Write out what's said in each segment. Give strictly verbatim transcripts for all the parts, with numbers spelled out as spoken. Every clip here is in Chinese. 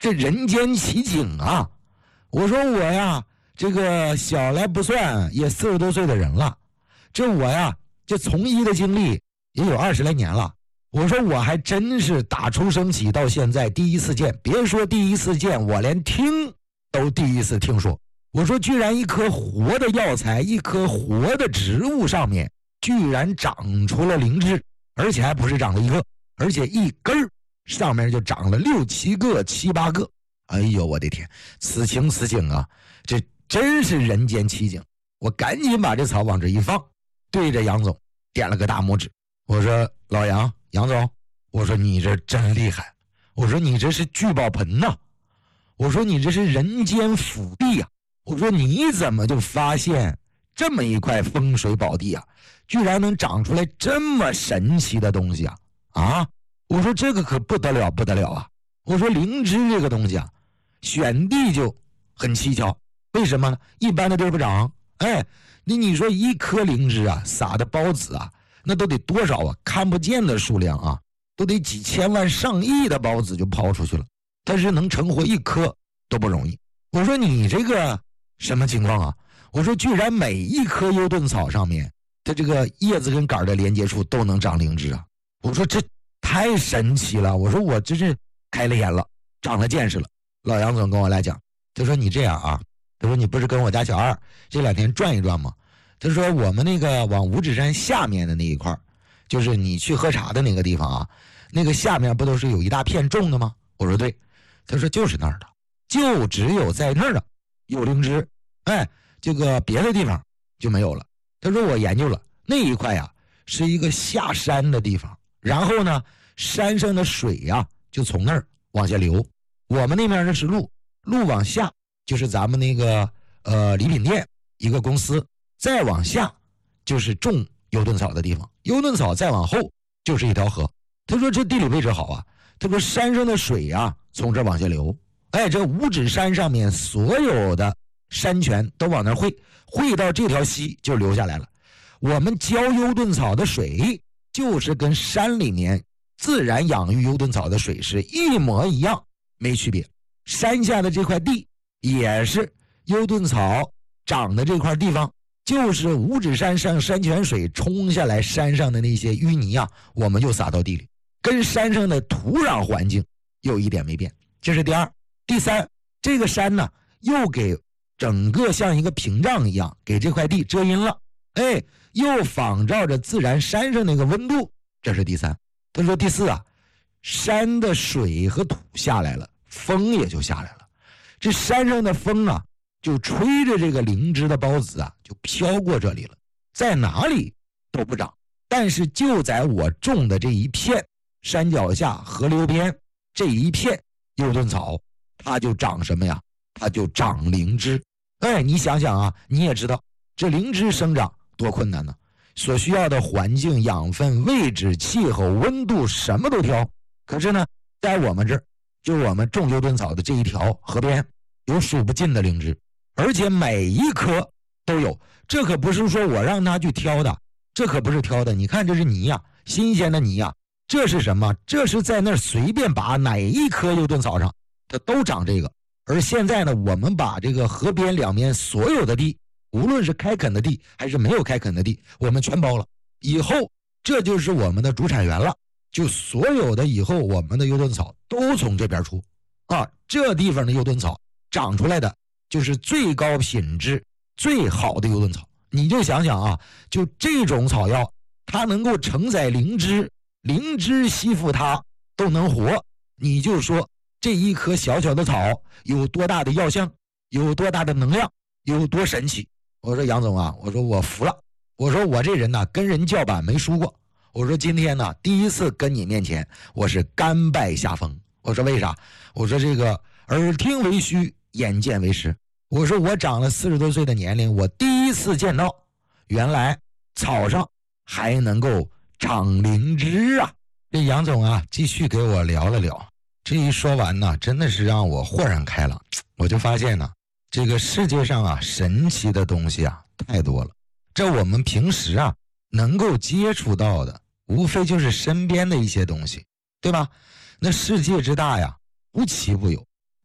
这人间奇景啊！我说我呀，这个小来不算，也四十多岁的人了，这我呀，这从医的经历也有二十来年了。我说我还真是打出生起到现在第一次见，别说第一次见，我连听都第一次听说。我说居然一棵活的药材，一棵活的植物上面居然长出了灵芝，而且还不是长了一个，而且一根上面就长了六七个七八个。哎呦我的天，此情此景啊，这真是人间奇景。我赶紧把这草往这一放，对着杨总点了个大拇指，我说老杨杨总，我说你这真厉害，我说你这是聚宝盆呐、啊，我说你这是人间福地呀、啊，我说你怎么就发现这么一块风水宝地啊，居然能长出来这么神奇的东西啊啊！我说这个可不得了不得了啊！我说灵芝这个东西啊，选地就很蹊跷，为什么呢？一般的地儿不长，哎，你你说一颗灵芝啊，撒的孢子啊，那都得多少啊？看不见的数量啊，都得几千万上亿的孢子就抛出去了，但是能成活一颗都不容易。我说你这个什么情况啊？我说居然每一棵幽盾草上面它这个叶子跟杆的连接处都能长灵芝啊！我说这太神奇了，我说我真是开了眼了，长了见识了。老杨总跟我来讲，他说你这样啊，他说你不是跟我家小二这两天转一转吗？他说我们那个往五指山下面的那一块，就是你去喝茶的那个地方啊，那个下面不都是有一大片种的吗？我说对。他说就是那儿的，就只有在那儿的有灵芝，哎，这个别的地方就没有了。他说我研究了那一块啊，是一个下山的地方，然后呢山上的水呀、啊、就从那儿往下流，我们那边呢是路，路往下就是咱们那个呃礼品店一个公司，再往下就是种幽盾草的地方，幽盾草再往后就是一条河。他说这地理位置好啊，他说山上的水啊从这往下流，哎，这五指山上面所有的山泉都往那汇，汇到这条溪就流下来了。我们浇幽盾草的水就是跟山里面自然养育幽盾草的水是一模一样，没区别。山下的这块地也是幽盾草长的这块地方，就是五指山上山泉水冲下来，山上的那些淤泥啊，我们就撒到地里，跟山上的土壤环境有一点没变。这是第二。第三，这个山呢又给整个像一个屏障一样给这块地遮阴了，哎，又仿照着自然山上那个温度。这是第三。他说第四啊，山的水和土下来了，风也就下来了，这山上的风啊就吹着这个灵芝的孢子啊就飘过这里了，在哪里都不长，但是就在我种的这一片山脚下河流边这一片幽盾草，它就长什么呀？它就长灵芝。哎，你想想啊，你也知道这灵芝生长多困难呢，所需要的环境、养分、位置、气候、温度什么都挑。可是呢，在我们这儿，就我们种幽盾草的这一条河边，有数不尽的灵芝，而且每一棵都有。这可不是说我让他去挑的，这可不是挑的。你看这是泥呀、啊，新鲜的泥呀、啊，这是什么？这是在那儿随便拔哪一棵幽盾草上，它都长这个。而现在呢，我们把这个河边两面所有的地，无论是开垦的地还是没有开垦的地，我们全包了。以后这就是我们的主产源了，就所有的以后我们的幽盾草都从这边出啊。这地方的幽盾草长出来的就是最高品质最好的幽盾草。你就想想啊，就这种草药它能够承载灵芝，灵芝吸附它都能活，你就说这一棵小小的草有多大的药效，有多大的能量，有多神奇。我说杨总啊，我说我服了，我说我这人呢跟人叫板没输过，我说今天呢第一次跟你面前我是甘拜下风。我说为啥？我说这个耳听为虚，眼见为实。我说我长了四十多岁的年龄，我第一次见到原来草上还能够长灵芝啊。这杨总啊继续给我聊了聊，这一说完呢，真的是让我豁然开朗。我就发现呢，这个世界上啊神奇的东西啊太多了，这我们平时啊能够接触到的无非就是身边的一些东西，对吧？那世界之大呀，无奇不有，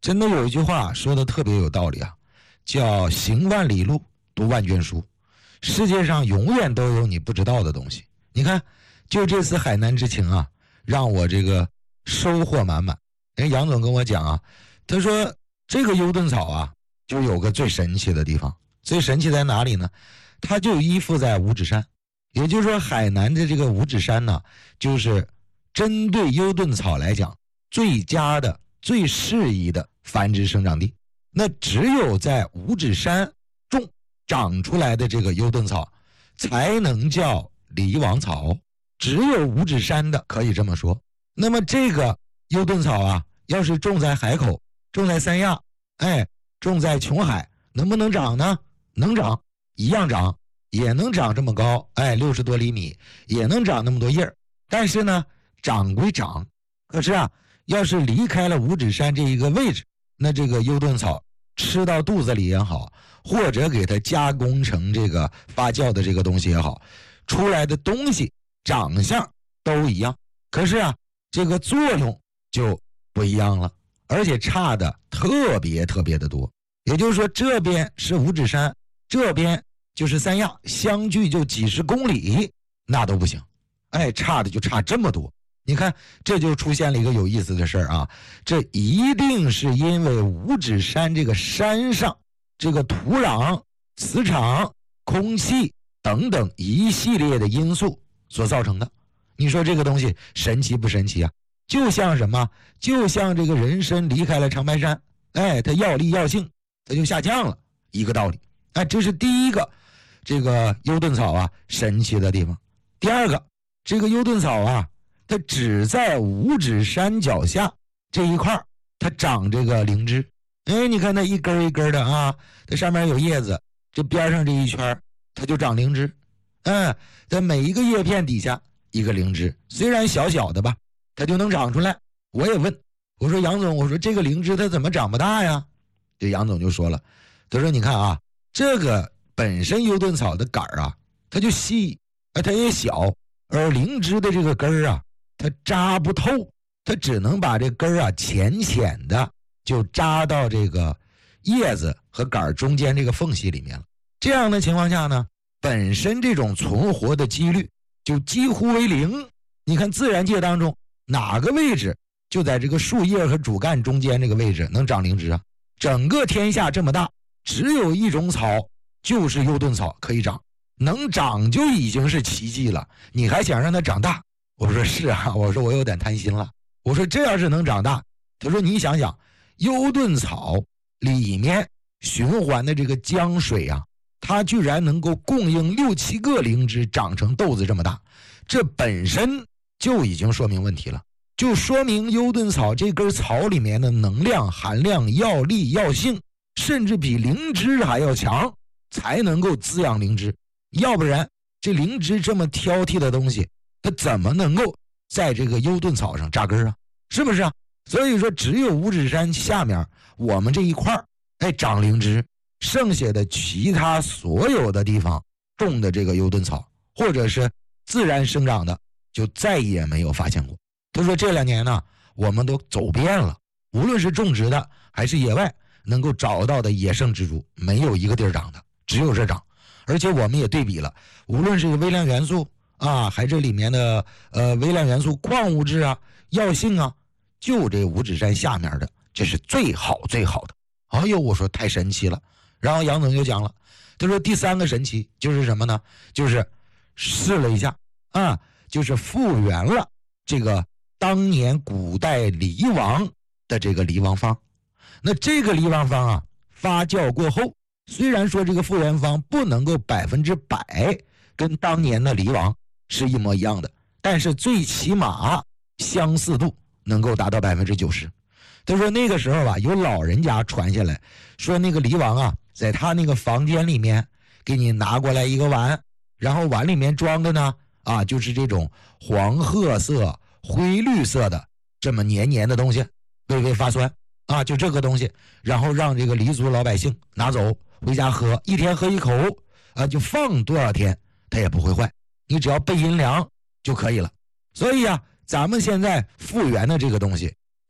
真的有一句话说的特别有道理啊，叫行万里路，读万卷书。世界上永远都有你不知道的东西。你看，就这次海南之行啊，让我这个收获满满。人杨总跟我讲啊，他说这个优盾草啊，就有个最神奇的地方。最神奇在哪里呢？它就依附在五指山，也就是说海南的这个五指山呢，就是针对优盾草来讲最佳的、最适宜的繁殖生长地。那只有在五指山种长出来的这个优盾草才能叫狸王草，只有五指山的可以这么说。那么这个优盾草啊，要是种在海口，种在三亚，哎，种在琼海，能不能长呢？能长，一样长，也能长这么高，哎，六十多厘米，也能长那么多叶儿。但是呢，长归长，可是啊，要是离开了五指山这一个位置，那这个优盾草吃到肚子里也好，或者给它加工成这个发酵的这个东西也好，出来的东西长相都一样，可是啊，这个作用就不一样了，而且差的特别特别的多。也就是说，这边是五指山，这边就是三亚，相距就几十公里，那都不行，哎，差的就差这么多。你看，这就出现了一个有意思的事儿啊，这一定是因为五指山这个山上这个土壤、磁场、空气等等一系列的因素所造成的。你说这个东西神奇不神奇啊？就像什么？就像这个人参离开了长白山，哎，它药力药性它就下降了，一个道理。哎，这是第一个，这个优盾草啊神奇的地方。第二个，这个优盾草啊，它只在五指山脚下这一块它长这个灵芝。哎，你看它一根一根的啊，它上面有叶子，这边上这一圈它就长灵芝。嗯，在每一个叶片底下一个灵芝，虽然小小的吧，它就能长出来。我也问，我说杨总，我说这个灵芝它怎么长不大呀？这杨总就说了，他说你看啊，这个本身优盾草的杆啊，它就细，它也小，而灵芝的这个根儿啊，它扎不透，它只能把这根儿啊浅浅的就扎到这个叶子和杆中间这个缝隙里面了。这样的情况下呢，本身这种存活的几率就几乎为零。你看自然界当中哪个位置就在这个树叶和主干中间这个位置能长灵芝啊？整个天下这么大，只有一种草，就是优盾草可以长，能长就已经是奇迹了，你还想让它长大？我说是啊，我说我有点贪心了。我说这要是能长大，他说你想想，优盾草里面循环的这个江水啊，它居然能够供应六七个灵芝长成豆子这么大，这本身就已经说明问题了，就说明优盾草这根草里面的能量含量、药力、药性甚至比灵芝还要强，才能够滋养灵芝。要不然这灵芝这么挑剔的东西，它怎么能够在这个优盾草上扎根啊？是不是啊？所以说只有五指山下面我们这一块哎长灵芝，剩下的其他所有的地方种的这个优盾草或者是自然生长的就再也没有发现过。他说这两年呢，我们都走遍了，无论是种植的还是野外能够找到的野生植株，没有一个地儿长的，只有这长。而且我们也对比了，无论是微量元素啊，还是里面的呃微量元素、矿物质啊、药性啊，就这五指山下面的这是最好最好的。哎呦，我说太神奇了。然后杨总就讲了，他说第三个神奇就是什么呢？就是试了一下啊，就是复原了这个当年古代狸王的这个狸王方。那这个狸王方啊，发酵过后，虽然说这个复原方不能够百分之百跟当年的狸王是一模一样的，但是最起码相似度能够达到百分之九十。他说那个时候啊，有老人家传下来说，那个狸王啊，在他那个房间里面给你拿过来一个碗，然后碗里面装的呢啊，就是这种黄褐色、灰绿色的这么黏黏的东西，微微发酸啊，就这个东西，然后让这个黎族老百姓拿走回家喝，一天喝一口啊，就放多少天它也不会坏，你只要备阴凉就可以了。所以啊，咱们现在复原的这个东西，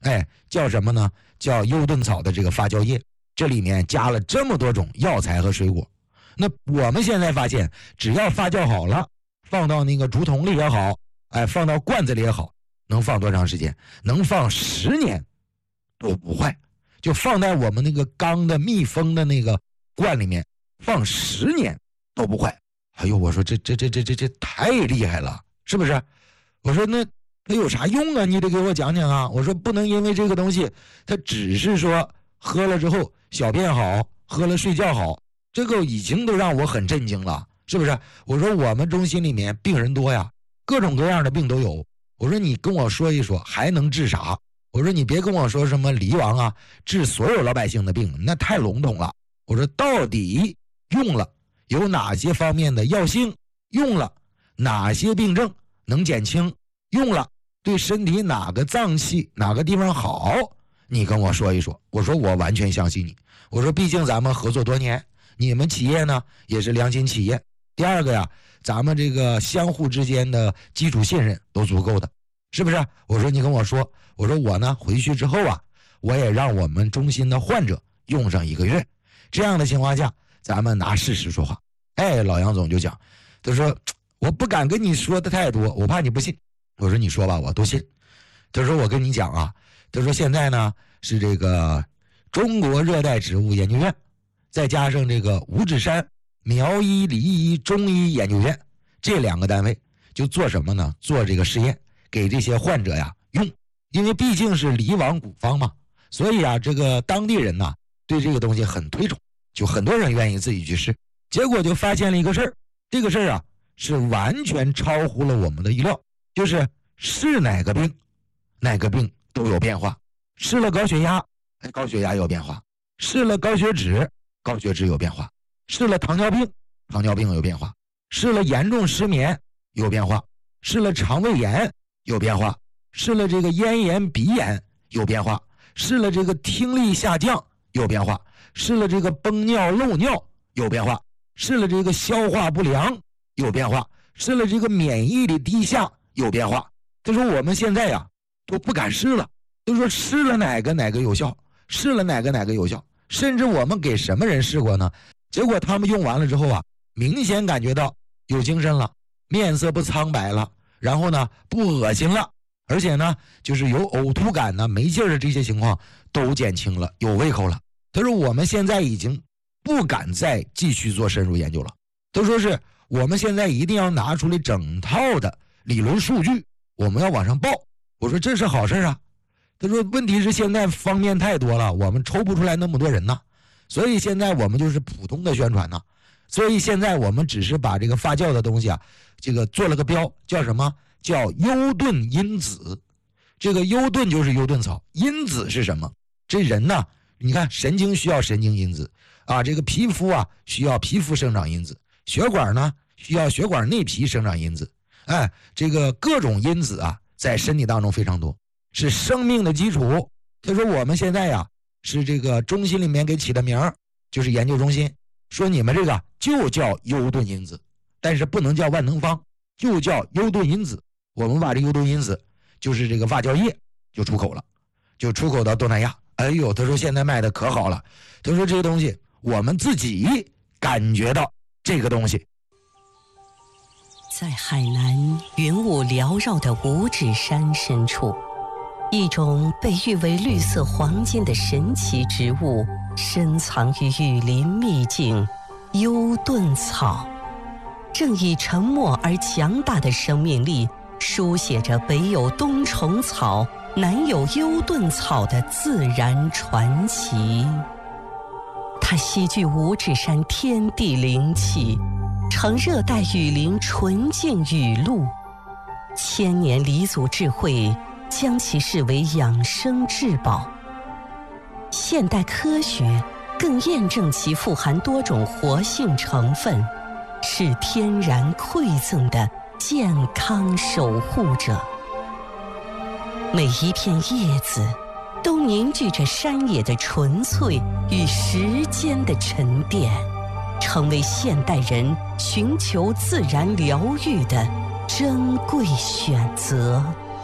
哎，叫什么呢？叫优盾草的这个发酵液，这里面加了这么多种药材和水果。那我们现在发现，只要发酵好了，放到那个竹筒里也好，哎，放到罐子里也好，能放多长时间？能放十年都不坏。就放在我们那个钢的密封的那个罐里面，放十年都不坏。哎呦，我说这这这这这这太厉害了，是不是？我说那它有啥用啊？你得给我讲讲啊！我说不能因为这个东西，它只是说喝了之后小便好，喝了睡觉好，这个已经都让我很震惊了，是不是？我说我们中心里面病人多呀，各种各样的病都有。我说你跟我说一说，还能治啥？我说你别跟我说什么梨王啊，治所有老百姓的病，那太笼统了。我说到底用了有哪些方面的药性？用了哪些病症能减轻？用了对身体哪个脏器哪个地方好？你跟我说一说。我说我完全相信你。我说毕竟咱们合作多年，你们企业呢也是良心企业。第二个呀，咱们这个相互之间的基础信任都足够的，是不是？我说你跟我说，我说我呢回去之后啊，我也让我们中心的患者用上一个月，这样的情况下，咱们拿事实说话。哎，老杨总就讲，他说我不敢跟你说的太多，我怕你不信。我说你说吧，我都信。他说我跟你讲啊，他说现在呢是这个中国热带植物研究院，再加上这个五指山苗医理医中医研究院这两个单位，就做什么呢？做这个实验，给这些患者呀用。因为毕竟是梨王古方嘛，所以啊，这个当地人呐对这个东西很推崇，就很多人愿意自己去试。结果就发现了一个事儿，这个事儿啊是完全超乎了我们的意料，就是是哪个病，哪个病都有变化。试了高血压，哎，高血压有变化；试了高血脂，高血脂有变化；试了糖尿病，糖尿病有变化；试了严重失眠有变化；试了肠胃炎有变化；试了这个咽炎鼻炎有变化；试了这个听力下降有变化；试了这个崩尿漏尿有变化；试了这个消化不良有变化；试了这个免疫力低下有变化。他说我们现在呀都不敢试了，都说试了哪个哪个有效，试了哪个哪个有效，甚至我们给什么人试过呢？结果他们用完了之后啊，明显感觉到有精神了，面色不苍白了，然后呢不恶心了，而且呢就是有呕吐感呢没劲儿的这些情况都减轻了，有胃口了。他说我们现在已经不敢再继续做深入研究了，他说是我们现在一定要拿出来整套的理论数据，我们要往上报。我说这是好事啊。他说问题是现在方面太多了，我们抽不出来那么多人呢，所以现在我们就是普通的宣传呢。所以现在我们只是把这个发酵的东西啊，这个做了个标，叫什么？叫优盾因子。这个优盾就是优盾草，因子是什么？这人呢，你看神经需要神经因子啊，这个皮肤啊需要皮肤生长因子，血管呢需要血管内皮生长因子。哎，这个各种因子啊在身体当中非常多，是生命的基础。他说我们现在呀是这个中心里面给起的名儿，就是研究中心说你们这个就叫优盾因子，但是不能叫万能方，就叫优盾因子。我们把这优盾因子就是这个发酵液就出口了，就出口到东南亚。哎呦，他说现在卖的可好了。他说这些东西我们自己感觉到这个东西。 在海南云雾缭绕的五指山深处，一种被誉为绿色黄金的神奇植物深藏于雨林秘境优盾草，正以沉默而强大的生命力书写着北有冬虫草南有优盾草的自然传奇。它吸聚五指山天地灵气，呈热带雨林纯净雨露，千年黎祖智慧将其视为养生至宝。现代科学更验证其富含多种活性成分，是天然馈赠的健康守护者。每一片叶子都凝聚着山野的纯粹与时间的沉淀，成为现代人寻求自然疗愈的珍贵选择。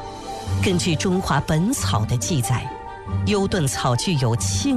根据《中华本草》的记载，优盾草具有清